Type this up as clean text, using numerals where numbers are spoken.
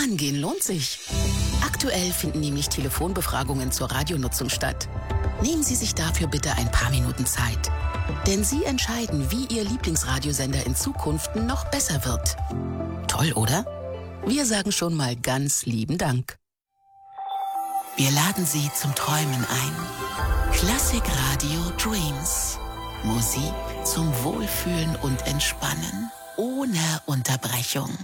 Rangehen lohnt sich. Aktuell finden nämlich Telefonbefragungen zur Radionutzung statt. Nehmen Sie sich dafür bitte ein paar Minuten Zeit. Denn Sie entscheiden, wie Ihr Lieblingsradiosender in Zukunft noch besser wird. Toll, oder? Wir sagen schon mal ganz lieben Dank. Wir laden Sie zum Träumen ein. Klassik Radio Dreams. Musik zum Wohlfühlen und Entspannen ohne Unterbrechung.